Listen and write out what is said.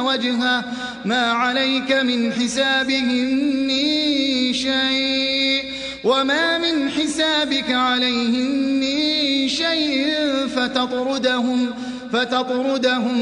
وجهه ما عليك من حسابهم من شيء وما من حسابك عليهم من شيء فتطردهم